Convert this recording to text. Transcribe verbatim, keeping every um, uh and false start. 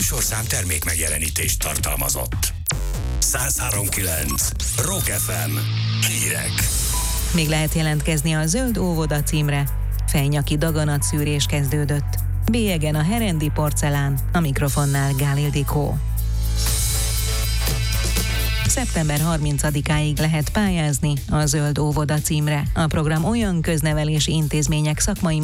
műsorszám termék megjelenítést tartalmazott. száz három pont kilenc Rock ef em. Hírek. Még lehet jelentkezni a Zöld óvoda címre. Fejnyaki daganatszűrés kezdődött. Bélyegen a Herendi porcelán, a mikrofonnál Gál Ildikó. szeptember harmincadikáig lehet pályázni a Zöld óvoda címre. A program olyan köznevelési intézmények szakmai